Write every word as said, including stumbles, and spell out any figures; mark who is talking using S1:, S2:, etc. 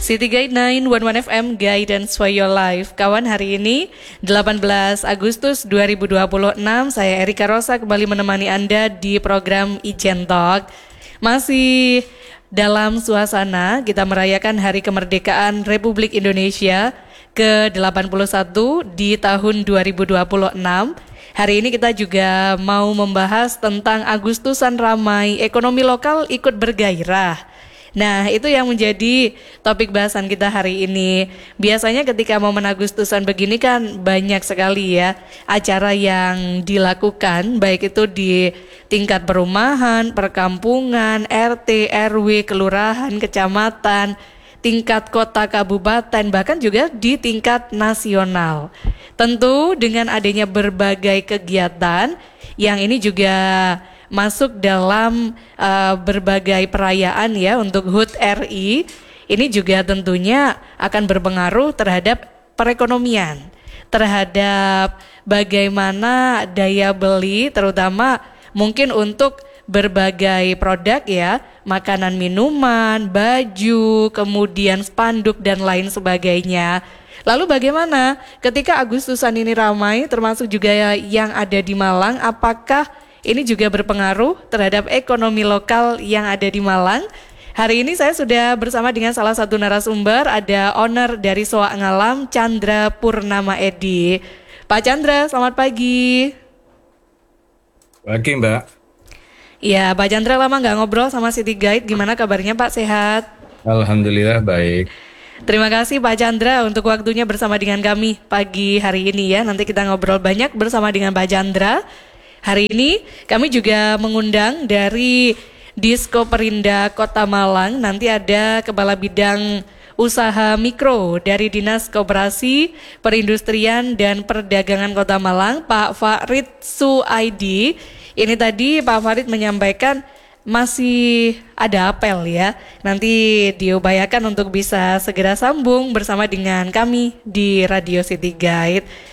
S1: City Guide sembilan satu satu F M, Guidance for Your Life. Kawan, hari ini delapan belas Agustus dua ribu dua puluh enam, saya Erika Rosa kembali menemani Anda di program Ijen Talk. Masih dalam suasana kita merayakan Hari Kemerdekaan Republik Indonesia ke delapan puluh satu di tahun dua ribu dua puluh enam. Hari ini kita juga mau membahas tentang Agustusan ramai, ekonomi lokal ikut bergairah. Nah, itu yang menjadi topik bahasan kita hari ini. Biasanya ketika momen Agustusan begini kan banyak sekali ya acara yang dilakukan, baik itu di tingkat perumahan, perkampungan, R T, R W, kelurahan, kecamatan, tingkat kota, kabupaten, bahkan juga di tingkat nasional. Tentu dengan adanya berbagai kegiatan yang ini juga masuk dalam uh, berbagai perayaan ya untuk H U T R I, ini juga tentunya akan berpengaruh terhadap perekonomian, terhadap bagaimana daya beli, terutama mungkin untuk berbagai produk ya, makanan, minuman, baju, kemudian spanduk dan lain sebagainya. Lalu bagaimana ketika Agustusan ini ramai, termasuk juga yang ada di Malang, apakah ini juga berpengaruh terhadap ekonomi lokal yang ada di Malang? Hari ini saya sudah bersama dengan salah satu narasumber, ada owner dari Soak Ngalam, Chandra Purnama Edi. Pak Chandra, selamat pagi.
S2: Pagi, Mbak.
S1: Ya, Pak Chandra lama nggak ngobrol sama City Guide, gimana kabarnya Pak, sehat?
S2: Alhamdulillah baik.
S1: Terima kasih Pak Chandra untuk waktunya bersama dengan kami pagi hari ini ya. Nanti kita ngobrol banyak bersama dengan Pak Chandra. Hari ini kami juga mengundang dari Disko Perinda Kota Malang. Nanti ada Kepala Bidang Usaha Mikro dari Dinas Koperasi, Perindustrian dan Perdagangan Kota Malang, Pak Farid Suaidi. Ini tadi Pak Farid menyampaikan masih ada apel ya. Nanti diupayakan untuk bisa segera sambung bersama dengan kami di Radio City Guide.